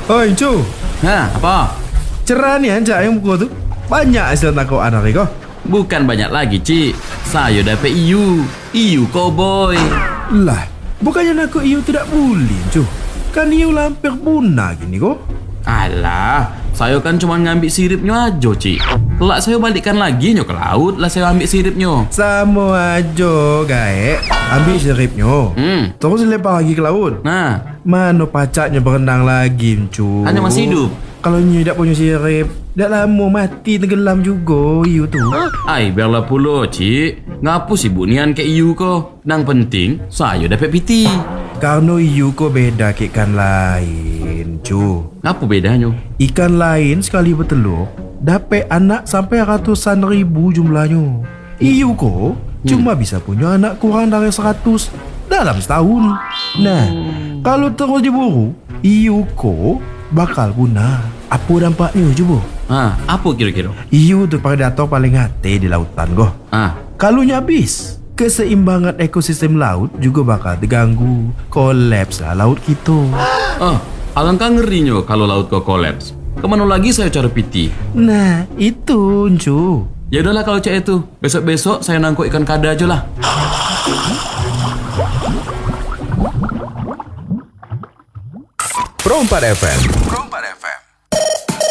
Oi, Cu. Apa? Cerah ni anjak yang buku tu. Banyak hasil tangkap anak kau. Bukan banyak lagi, Cik. Saya dapat iu cowboy. Lah, bukannya nak iu tidak boleh, Cu. Kan iu hampir punah gini kau. Alah, saya kan cuma ngambil siripnya aja, Cik. Kelak saya balikkan lagi nyo ke laut lah saya ambil siripnya. Sama aja, gaek. Ambil siripnya. Terus lempar lagi ke laut. Nah, Mana pacaknya berenang lagi, Cu? hanya masih hidup. Kalau nyu tak punya sirip, dah lama mati tenggelam juga iu tu. Ai, biarlah pula, Cik. Ngapu sibuk nian ke iu ko? Nang penting, saya dapat piti. Karena iu ko beda ke ikan lain, Cu. Apa bedanya? Ikan lain sekali bertelur dapat anak sampai ratusan ribu jumlahnya. Iu ko cuma bisa punya anak kurang dari 100 dalam setahun. Nah, kalau terus diburu, iu ko bakal punah. Apa dampaknya coba? Apa kira-kira? Iu tu predator paling hati di lautan go. Kalau habis, keseimbangan ekosistem laut juga bakal terganggu. Kolaps lah laut kita. Alangkah ngerinya kalau laut kau kolaps. Kemana lagi saya cari piti? Nah, itu, Cu. Ya udahlah kalau cak itu. Besok-besok saya nangkuk ikan kada aja lah. Pro 4 FM.